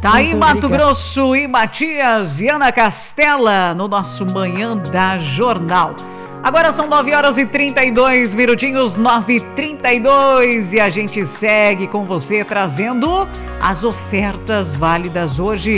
Tá aí Muito Mato obrigada. Grosso e Matias e Ana Castela no nosso Manhã da Jornal. Agora são 9 horas e 32 minutinhos, 9h32, e a gente segue com você trazendo as ofertas válidas hoje